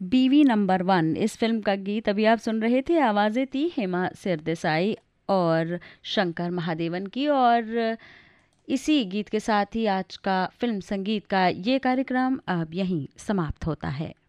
बीवी number one, इस film का गीत अभी आप सुन रहे थे। आवाज़ें थी हेमा सिरदेसाई और शंकर महादेवन की। और इसी गीत के साथ ही आज का फिल्म संगीत का ये कार्यक्रम अब यहीं समाप्त होता है।